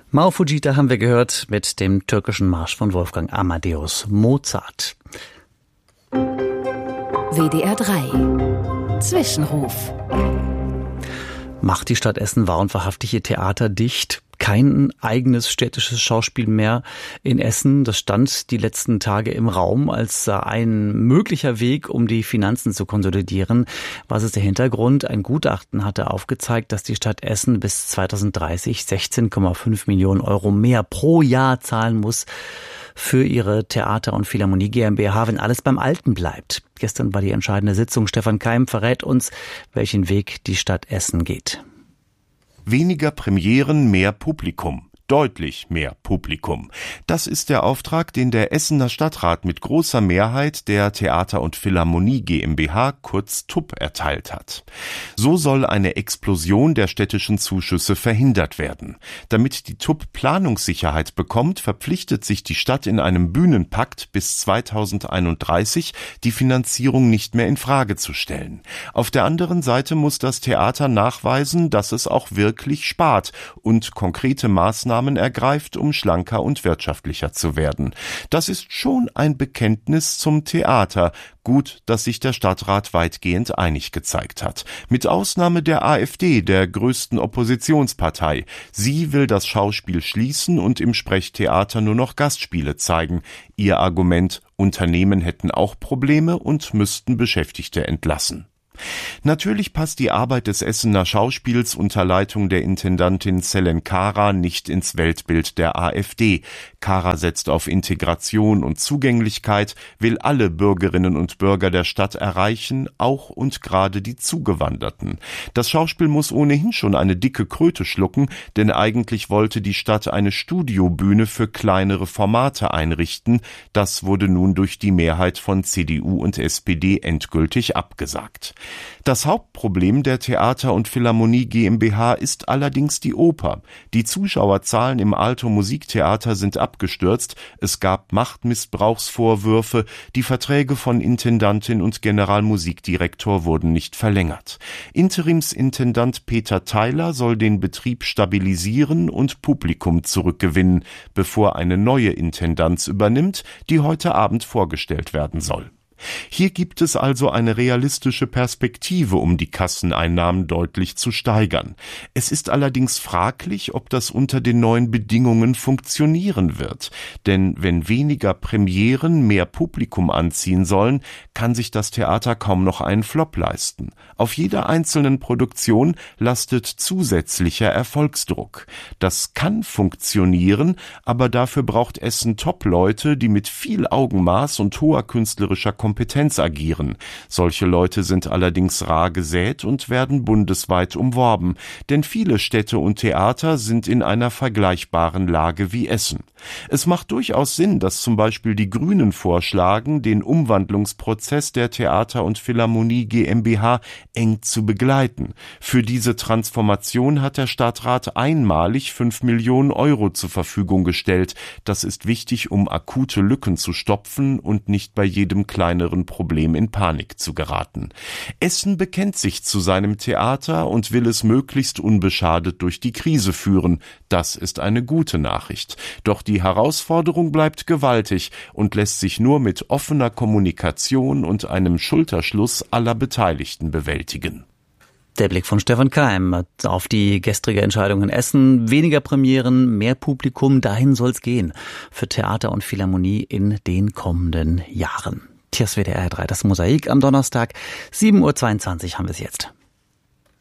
Mao Fujita haben wir gehört mit dem türkischen Marsch von Wolfgang Amadeus Mozart. WDR 3 Zwischenruf. Macht die Stadt Essen wahr und wahrhaftig ihr Theater dicht? Kein eigenes städtisches Schauspiel mehr in Essen. Das stand die letzten Tage im Raum als ein möglicher Weg, um die Finanzen zu konsolidieren. Was ist der Hintergrund? Ein Gutachten hatte aufgezeigt, dass die Stadt Essen bis 2030 16,5 Millionen Euro mehr pro Jahr zahlen muss für ihre Theater- und Philharmonie GmbH, wenn alles beim Alten bleibt. Gestern war die entscheidende Sitzung. Stefan Keim verrät uns, welchen Weg die Stadt Essen geht. Weniger Premieren, mehr Publikum. Deutlich mehr Publikum. Das ist der Auftrag, den der Essener Stadtrat mit großer Mehrheit der Theater- und Philharmonie GmbH, kurz TUP, erteilt hat. So soll eine Explosion der städtischen Zuschüsse verhindert werden. Damit die TUP Planungssicherheit bekommt, verpflichtet sich die Stadt in einem Bühnenpakt bis 2031, die Finanzierung nicht mehr in Frage zu stellen. Auf der anderen Seite muss das Theater nachweisen, dass es auch wirklich spart und konkrete Maßnahmen ergreift, um schlanker und wirtschaftlicher zu werden. Das ist schon ein Bekenntnis zum Theater. Gut, dass sich der Stadtrat weitgehend einig gezeigt hat. Mit Ausnahme der AfD, der größten Oppositionspartei. Sie will das Schauspiel schließen und im Sprechtheater nur noch Gastspiele zeigen. Ihr Argument: Unternehmen hätten auch Probleme und müssten Beschäftigte entlassen. Natürlich passt die Arbeit des Essener Schauspiels unter Leitung der Intendantin Selen Kara nicht ins Weltbild der AfD. Kara setzt auf Integration und Zugänglichkeit, will alle Bürgerinnen und Bürger der Stadt erreichen, auch und gerade die Zugewanderten. Das Schauspiel muss ohnehin schon eine dicke Kröte schlucken, denn eigentlich wollte die Stadt eine Studiobühne für kleinere Formate einrichten. Das wurde nun durch die Mehrheit von CDU und SPD endgültig abgesagt. Das Hauptproblem der Theater- und Philharmonie GmbH ist allerdings die Oper. Die Zuschauerzahlen im Alto Musiktheater sind abgestürzt, es gab Machtmissbrauchsvorwürfe, die Verträge von Intendantin und Generalmusikdirektor wurden nicht verlängert. Interimsintendant Peter Theiler soll den Betrieb stabilisieren und Publikum zurückgewinnen, bevor eine neue Intendanz übernimmt, die heute Abend vorgestellt werden soll. Hier gibt es also eine realistische Perspektive, um die Kasseneinnahmen deutlich zu steigern. Es ist allerdings fraglich, ob das unter den neuen Bedingungen funktionieren wird. Denn wenn weniger Premieren mehr Publikum anziehen sollen, kann sich das Theater kaum noch einen Flop leisten. Auf jeder einzelnen Produktion lastet zusätzlicher Erfolgsdruck. Das kann funktionieren, aber dafür braucht Essen Top-Leute, die mit viel Augenmaß und hoher künstlerischer Kompetenz agieren. Solche Leute sind allerdings rar gesät und werden bundesweit umworben, denn viele Städte und Theater sind in einer vergleichbaren Lage wie Essen. Es macht durchaus Sinn, dass zum Beispiel die Grünen vorschlagen, den Umwandlungsprozess der Theater- und Philharmonie GmbH eng zu begleiten. Für diese Transformation hat der Stadtrat einmalig 5 Millionen Euro zur Verfügung gestellt. Das ist wichtig, um akute Lücken zu stopfen und nicht bei jedem kleineren Problem in Panik zu geraten. Essen bekennt sich zu seinem Theater und will es möglichst unbeschadet durch die Krise führen. Das ist eine gute Nachricht. Doch die Herausforderung bleibt gewaltig und lässt sich nur mit offener Kommunikation und einem Schulterschluss aller Beteiligten bewältigen. Der Blick von Stefan Keim auf die gestrige Entscheidung in Essen. Weniger Premieren, mehr Publikum, dahin soll's gehen für Theater und Philharmonie in den kommenden Jahren. Tiers WDR 3, das Mosaik am Donnerstag, 7.22 Uhr haben wir es jetzt.